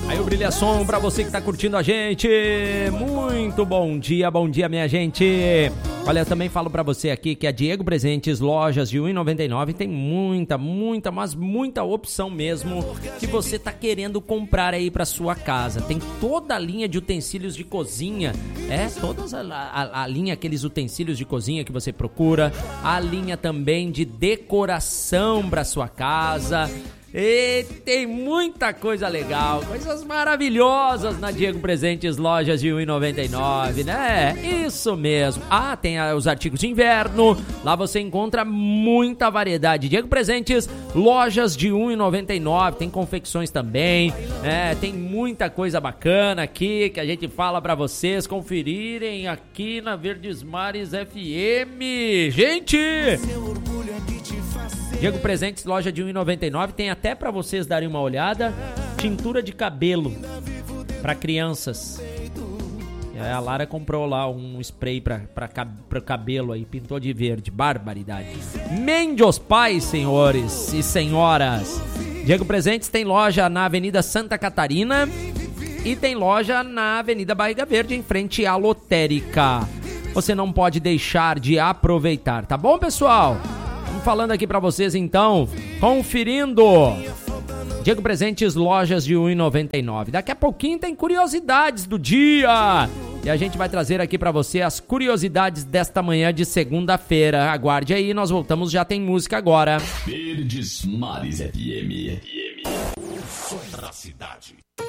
Aí o Brilhação pra você que tá curtindo a gente. Muito bom dia, minha gente. Olha, eu também falo pra você aqui que a Diego Presentes, lojas de R$1,99, tem muita opção mesmo que você tá querendo comprar aí pra sua casa. Tem toda a linha de utensílios de cozinha, toda a linha, aqueles utensílios de cozinha que você procura, a linha também de decoração pra sua casa. E tem muita coisa legal, coisas maravilhosas na Diego Presentes, lojas de R$1,99, né? Isso mesmo. Ah, tem os artigos de inverno, lá você encontra muita variedade. Diego Presentes, lojas de R$1,99, tem confecções também, tem muita coisa bacana aqui que a gente fala pra vocês conferirem aqui na Verdes Mares FM. Gente! Diego Presentes, loja de R$1,99, tem até pra vocês darem uma olhada, tintura de cabelo pra crianças. A Lara comprou lá um spray pra cabelo aí, pintou de verde, barbaridade. Mendes Pais, senhores e senhoras. Diego Presentes tem loja na Avenida Santa Catarina e tem loja na Avenida Barriga Verde, em frente à lotérica. Você não pode deixar de aproveitar, tá bom, pessoal? Falando aqui pra vocês então, conferindo Diego Presentes, lojas de R$1,99. Daqui a pouquinho tem curiosidades do dia e a gente vai trazer aqui pra você as curiosidades desta manhã de segunda-feira. Aguarde aí, nós voltamos, já tem música agora. Verdes Mares FM. O som da cidade.